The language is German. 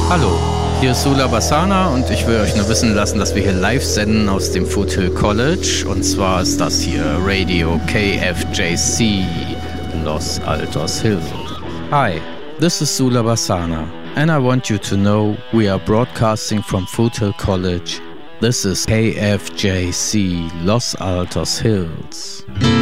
Hallo, hier ist Sula Bassana und ich will euch nur wissen lassen, dass wir hier live senden aus dem Foothill College. Und zwar ist das hier Radio KFJC Los Altos Hills. Hi, this is Sula Bassana and I want you to know we are broadcasting from Foothill College. This is KFJC Los Altos Hills.